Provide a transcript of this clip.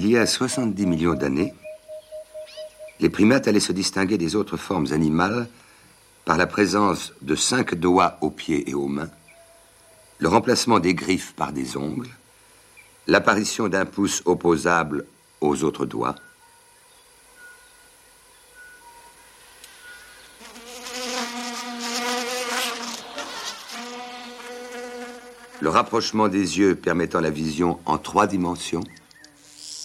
Il y a 70 millions d'années, les primates allaient se distinguer des autres formes animales par la présence de 5 doigts aux pieds et aux mains, le remplacement des griffes par des ongles, l'apparition d'un pouce opposable aux autres doigts, le rapprochement des yeux permettant la vision en 3 dimensions,